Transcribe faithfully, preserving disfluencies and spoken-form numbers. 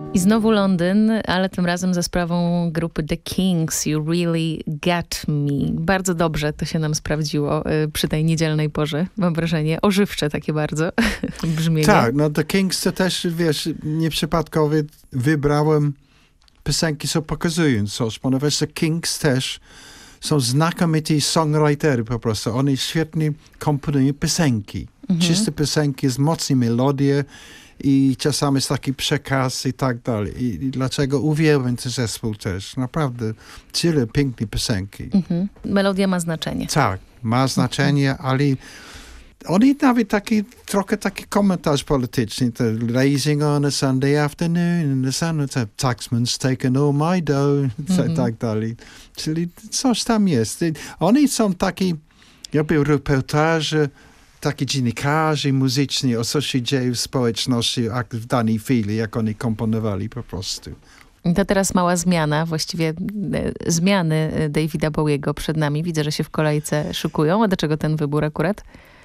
I znowu Londyn, ale tym razem za sprawą grupy The Kings, You Really Got Me. Bardzo dobrze to się nam sprawdziło y, przy tej niedzielnej porze, mam wrażenie. Ożywcze takie bardzo brzmienie. Tak, no The Kings to też, wiesz, nieprzypadkowo wybrałem piosenki, co pokazują coś, ponieważ The Kings też są znakomici songwriterzy po prostu. Oni świetnie komponują piosenki. Mhm. Czyste piosenki, z mocnej melodii i czasami jest taki przekaz i tak dalej. I, i dlaczego uwielbiam ten zespół też. Naprawdę tyle piękne piosenki. Mhm. Melodia ma znaczenie. Tak, ma znaczenie, mhm. ale oni nawet taki, trochę taki komentarz polityczny. To raising on a Sunday afternoon and the sun, taxman's taken all my dough i mm-hmm. tak dalej. Czyli coś tam jest. Oni są taki, robią reportaże, takie dziennikarze muzyczni o co się dzieje w społeczności w danej chwili, jak oni komponowali po prostu. To teraz mała zmiana, właściwie e, zmiany Davida Bowiego przed nami. Widzę, że się w kolejce szykują. A do czego ten wybór akurat?